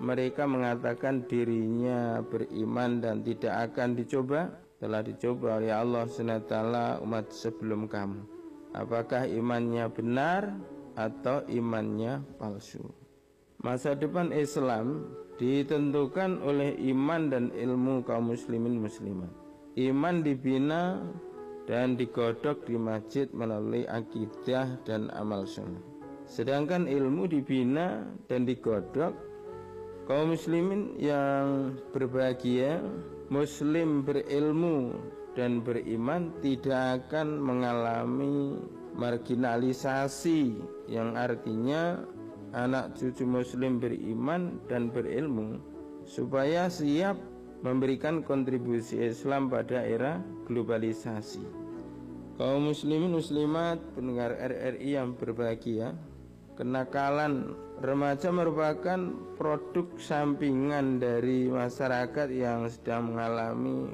mereka mengatakan dirinya beriman dan tidak akan dicoba? Telah dicoba oleh Allah SWT umat sebelum kamu. Apakah imannya benar atau imannya palsu? Masa depan Islam ditentukan oleh iman dan ilmu kaum muslimin muslimat. Iman dibina dan digodok di masjid melalui akidah dan amal soleh. Sedangkan ilmu dibina dan digodok kaum muslimin yang berbahagia, muslim berilmu dan beriman tidak akan mengalami marginalisasi, yang artinya anak cucu muslim beriman dan berilmu supaya siap memberikan kontribusi Islam pada era globalisasi. Kaum muslimin muslimat pendengar RRI yang berbahagia, kenakalan remaja merupakan produk sampingan dari masyarakat yang sedang mengalami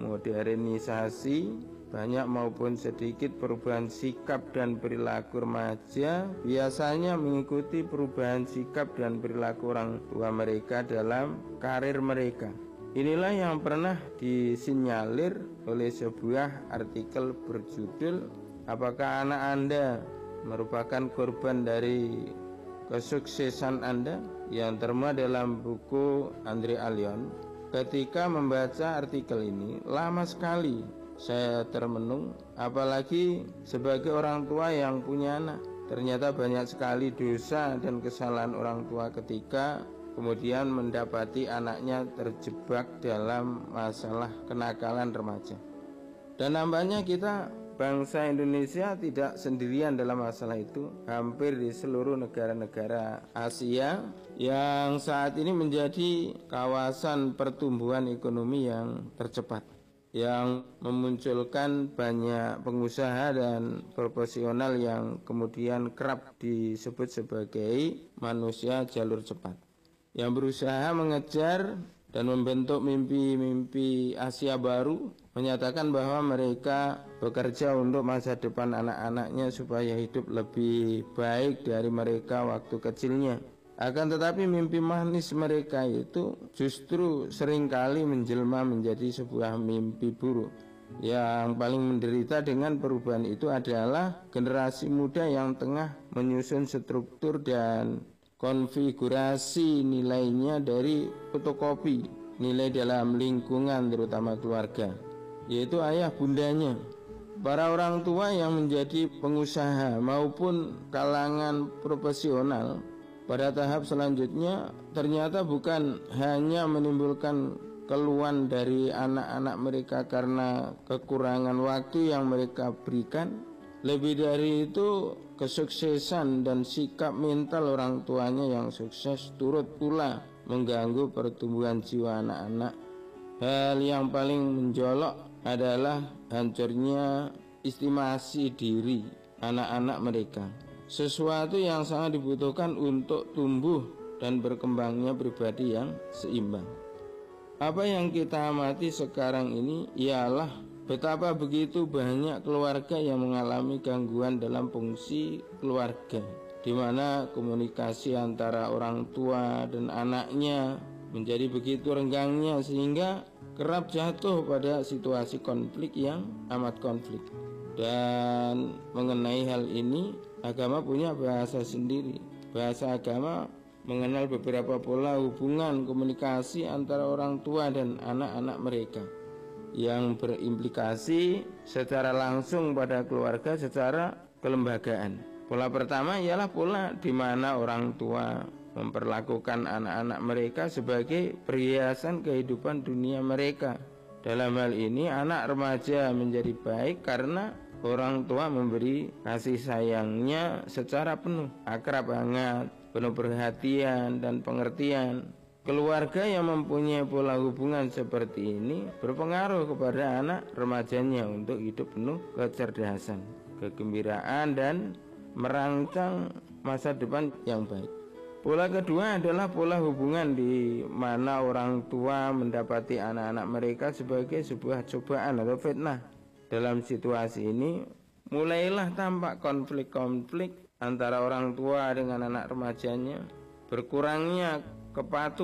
modernisasi. Banyak maupun sedikit perubahan sikap dan perilaku remaja biasanya mengikuti perubahan sikap dan perilaku orang tua mereka dalam karir mereka. Inilah yang pernah disinyalir oleh sebuah artikel berjudul "Apakah anak Anda merupakan korban dari kesuksesan Anda?" yang termuat dalam buku Andre Allion. Ketika membaca artikel ini, lama sekali saya termenung, apalagi sebagai orang tua yang punya anak. Ternyata banyak sekali dosa dan kesalahan orang tua ketika kemudian mendapati anaknya terjebak dalam masalah kenakalan remaja. Dan nampaknya kita bangsa Indonesia tidak sendirian dalam masalah itu. Hampir di seluruh negara-negara Asia yang saat ini menjadi kawasan pertumbuhan ekonomi yang tercepat, yang memunculkan banyak pengusaha dan profesional yang kemudian kerap disebut sebagai manusia jalur cepat, yang berusaha mengejar dan membentuk mimpi-mimpi Asia baru, menyatakan bahwa mereka bekerja untuk masa depan anak-anaknya supaya hidup lebih baik dari mereka waktu kecilnya. Akan tetapi mimpi manis mereka itu justru seringkali menjelma menjadi sebuah mimpi buruk. Yang paling menderita dengan perubahan itu adalah generasi muda yang tengah menyusun struktur dan konfigurasi nilainya dari fotokopi nilai dalam lingkungan terutama keluarga, yaitu ayah bundanya. Para orang tua yang menjadi pengusaha maupun kalangan profesional pada tahap selanjutnya ternyata bukan hanya menimbulkan keluhan dari anak-anak mereka karena kekurangan waktu yang mereka berikan. Lebih dari itu, kesuksesan dan sikap mental orang tuanya yang sukses turut pula mengganggu pertumbuhan jiwa anak-anak. Hal yang paling menjolok adalah hancurnya estimasi diri anak-anak mereka, sesuatu yang sangat dibutuhkan untuk tumbuh dan berkembangnya pribadi yang seimbang. Apa yang kita amati sekarang ini ialah betapa begitu banyak keluarga yang mengalami gangguan dalam fungsi keluarga, di mana komunikasi antara orang tua dan anaknya menjadi begitu renggangnya sehingga kerap jatuh pada situasi konflik yang amat konflik. Dan mengenai hal ini, agama punya bahasa sendiri. Bahasa agama mengenal beberapa pola hubungan komunikasi antara orang tua dan anak-anak mereka yang berimplikasi secara langsung pada keluarga secara kelembagaan. Pola pertama ialah pola di mana orang tua memperlakukan anak-anak mereka sebagai perhiasan kehidupan dunia mereka. Dalam hal ini anak remaja menjadi baik karena orang tua memberi kasih sayangnya secara penuh, akrab hangat, penuh perhatian dan pengertian. Keluarga yang mempunyai pola hubungan seperti ini berpengaruh kepada anak remajanya untuk hidup penuh kecerdasan, kegembiraan dan merancang masa depan yang baik. Pola kedua adalah pola hubungan di mana orang tua mendapati anak-anak mereka sebagai sebuah cobaan atau fitnah. Dalam situasi ini mulailah tampak konflik-konflik antara orang tua dengan anak remajanya, berkurangnya kepatuhan